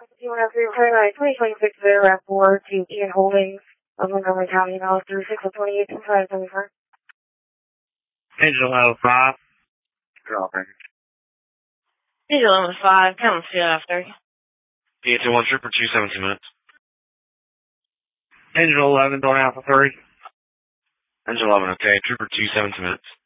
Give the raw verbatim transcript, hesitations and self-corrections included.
You want to three twenty twenty-six Aircraft four to Ian Holdings of Montgomery County, now three six twenty-eight twenty-five seventy-four. Angel eleven five. Dropping. Angel eleven five, come see after. D two one Trooper two seventeen minutes. Angel eleven, going Alpha three. Angel eleven, okay, Trooper two seventeen minutes.